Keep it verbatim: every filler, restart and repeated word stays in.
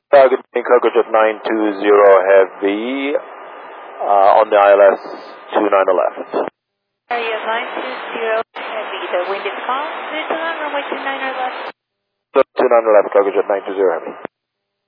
Target Cargojet nine two zero Heavy uh, on the I L S two nine left. Area nine two zero Heavy, the wind is calm, please land runway two nine left. two nine left, Cargojet nine two zero Heavy.